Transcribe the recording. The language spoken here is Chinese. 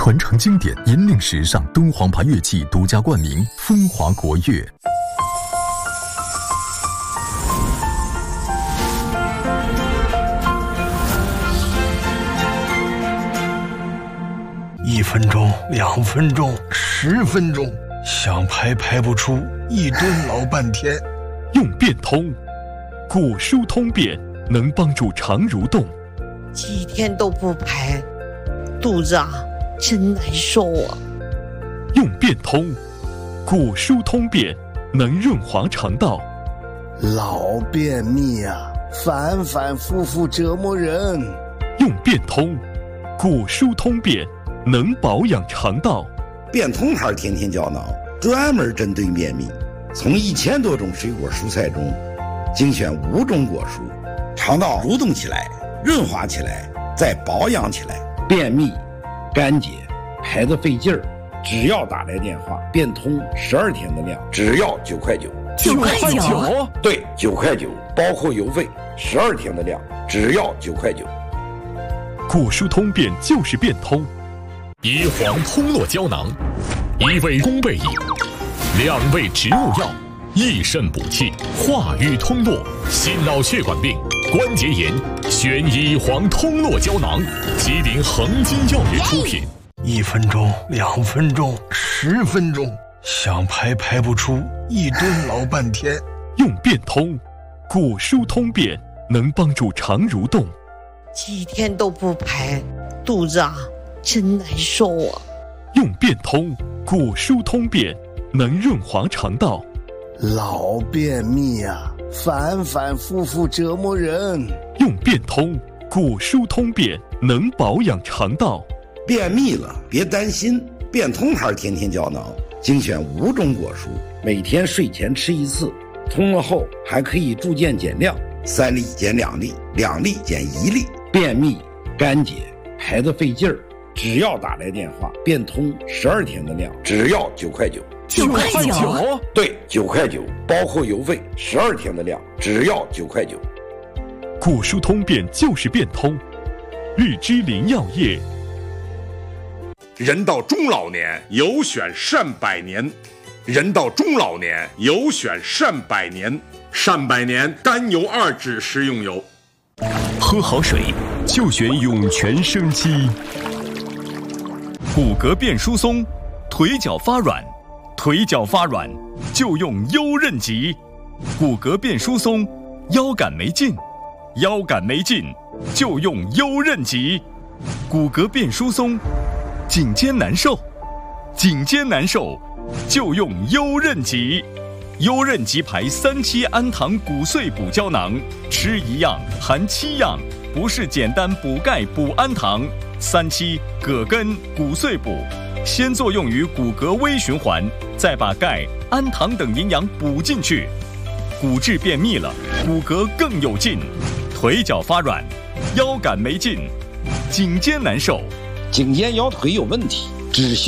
传承经典，引领时尚，敦煌牌乐器独家冠名，风华国乐。 1分钟、2分钟、10分钟，想排排不出，一蹲老半天。 用变通，古书通便，能帮助肠蠕动。 几天都不排，肚子真难受啊。 用变通，古书通便，能润滑肠道。 老便秘反反复复折磨人。 用变通，古书通便，能保养肠道。 变通牌天天胶囊专门针对便秘，从1000多种水果蔬菜中精选5种果蔬，肠道蠕动起来，润滑起来，再保养起来。便秘、干结、排得费劲儿，只要打来电话，变通12天的量，只要9块9。 9块9？ 对，9块9，包括邮费，12天的量，只要9块9。 古书通便就是变通。 椰黄通络胶囊，1味宫贝饮，2味植物药，益肾补气，化瘀通络，心脑血管病、关节炎，选椰黄通络胶囊，吉林恒金药业出品。 1分钟、2分钟、10分钟，想排排不出，一蹲老半天。 用变通，古书通便，能帮助肠蠕动。 几天都不排，肚子真难受啊。 用变通，古书通便，能润滑肠道。 老便秘反反复复折磨人。 用变通，古书通便，能保养肠道。 便秘了别担心，变通牌天天胶囊精选5种果蔬，每天睡前吃1次，通了后还可以逐渐减量，3粒减2粒，2粒减1粒。便秘、干结、排得费劲儿，只要打来电话，变通12天的量，只要9块9。 9块9？ 对，9块9，包括邮费，12天的量，只要9块9。 古书通便就是变通。日之林药业。 人到中老年，有选善百年。人到中老年，有选善百年。善百年甘油2酯食用油。 喝好水就选涌泉生机。骨骼变疏松，腿脚发软，腿脚发软就用优韧极。骨骼变疏松，腰杆没劲，腰杆没劲就用优韧极。骨骼变疏松，颈肩难受，颈肩难受就用优韧极。优韧极牌3期氨糖骨碎补胶囊，吃1样含7样，不是简单补钙补氨糖。3期葛根骨碎补，先作用于骨骼微循环，再把钙、氨糖等营养补进去。骨质便秘了，骨骼更有劲，腿脚发软，腰杆没劲，颈肩难受， 颈肩腰腿有问题，只需